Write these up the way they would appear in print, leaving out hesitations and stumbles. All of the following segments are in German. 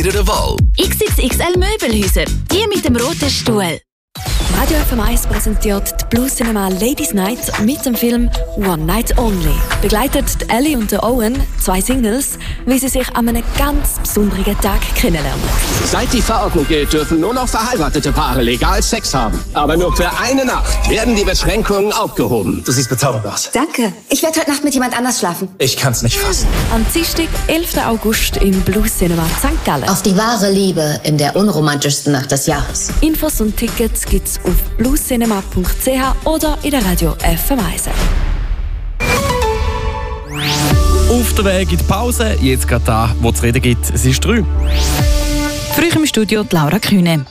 der Wahl. XXXL Möbelhäuser, die mit dem roten Stuhl. Radio FM1 präsentiert die Blue Cinema Ladies Night mit dem Film One Night Only. Begleitet Ellie und Owen, 2 Singles, wie sie sich an einem ganz besonderen Tag kennenlernen. Seit die Verordnung gilt, dürfen nur noch verheiratete Paare legal Sex haben. Aber nur für eine Nacht werden die Beschränkungen aufgehoben. Du siehst bezaubernd aus. Danke. Ich werde heute Nacht mit jemand anders schlafen. Ich kann's nicht fassen. Am Dienstag, 11. August im Blue Cinema St. Gallen. Auf die wahre Liebe in der unromantischsten Nacht des Jahres. Infos und Tickets gibt's auf bluecinema.ch oder in der Radio FM1. Auf der Weg in die Pause, jetzt gerade da, wo es reden gibt. Es ist 3. Früh im Studio die Laura Kühne.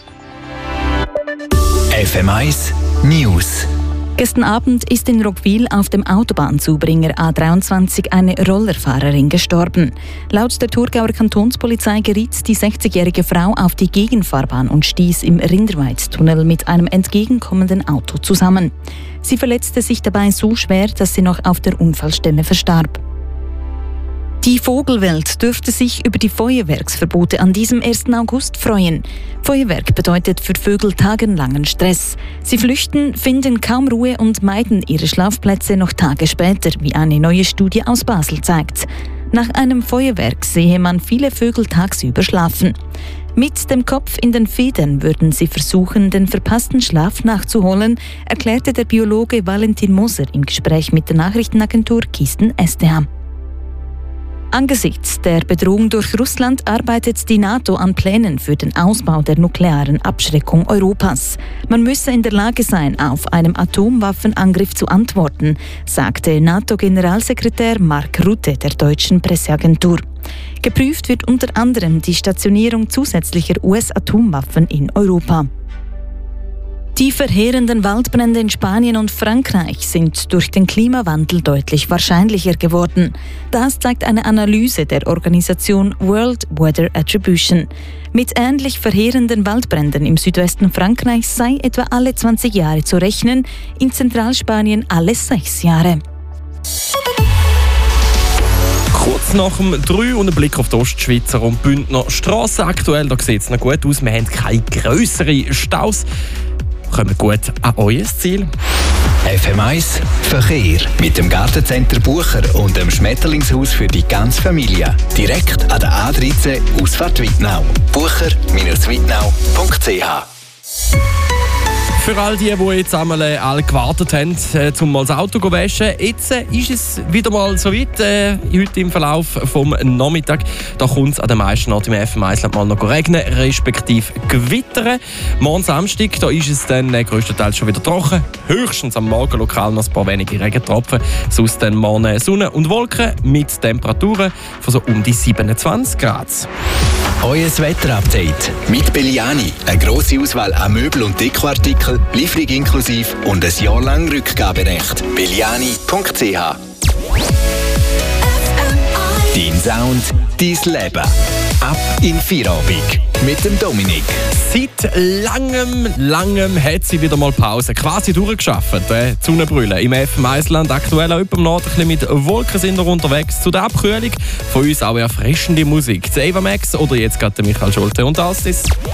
FM1 News. Gestern Abend ist in Roggwil auf dem Autobahnzubringer A23 eine Rollerfahrerin gestorben. Laut der Thurgauer Kantonspolizei geriet die 60-jährige Frau auf die Gegenfahrbahn und stieß im Rinderweidtunnel mit einem entgegenkommenden Auto zusammen. Sie verletzte sich dabei so schwer, dass sie noch auf der Unfallstelle verstarb. Die Vogelwelt dürfte sich über die Feuerwerksverbote an diesem 1. August freuen. Feuerwerk bedeutet für Vögel tagelangen Stress. Sie flüchten, finden kaum Ruhe und meiden ihre Schlafplätze noch Tage später, wie eine neue Studie aus Basel zeigt. Nach einem Feuerwerk sehe man viele Vögel tagsüber schlafen. Mit dem Kopf in den Federn würden sie versuchen, den verpassten Schlaf nachzuholen, erklärte der Biologe Valentin Moser im Gespräch mit der Nachrichtenagentur Kisten SDH. Angesichts der Bedrohung durch Russland arbeitet die NATO an Plänen für den Ausbau der nuklearen Abschreckung Europas. Man müsse in der Lage sein, auf einen Atomwaffenangriff zu antworten, sagte NATO-Generalsekretär Mark Rutte der deutschen Presseagentur. Geprüft wird unter anderem die Stationierung zusätzlicher US-Atomwaffen in Europa. Die verheerenden Waldbrände in Spanien und Frankreich sind durch den Klimawandel deutlich wahrscheinlicher geworden. Das zeigt eine Analyse der Organisation World Weather Attribution. Mit ähnlich verheerenden Waldbränden im Südwesten Frankreichs sei etwa alle 20 Jahre zu rechnen, in Zentralspanien alle 6 Jahre. Kurz nach dem 3 und ein Blick auf die Ostschweizer und Bündner Strasse. Aktuell da sieht es noch gut aus. Wir haben keine grösseren Staus. Kommen gut an euer Ziel. FM1 Verkehr mit dem Gartencenter Bucher und dem Schmetterlingshaus für die ganze Familie. Direkt an der A13 Ausfahrt Wittnau. bucher-wittnau.ch. Für all die jetzt einmal alle gewartet haben, um mal das Auto zu waschen, jetzt ist es wieder mal so weit, heute im Verlauf vom Nachmittag. Da kommt es an den meisten Orten im FM1 mal noch regnen, respektive gewittern. Morgen Samstag, da ist es dann grösstenteils schon wieder trocken. Höchstens am Morgen lokal noch ein paar wenige Regentropfen. Sonst dann morgen Sonne und Wolken mit Temperaturen von so um die 27 Grad. Euer Wetterupdate mit Belliani. Eine grosse Auswahl an Möbel- und Dekoartikeln, Lieferung inklusive und ein Jahr lang Rückgaberecht. Belliani.ch. Dein Sound, dein Leben. Ab in Feierabend mit dem Dominik. Seit langem hat sie wieder mal Pause. Quasi durchgeschafft. Die Sonnenbrille im FM1-Land. Aktuell auch über Nord ein bisschen mit Wolken sind wir unterwegs. Zu der Abkühlung von uns auch erfrischende Musik. Die Ava Max oder jetzt gerade Michael Schulte und das ist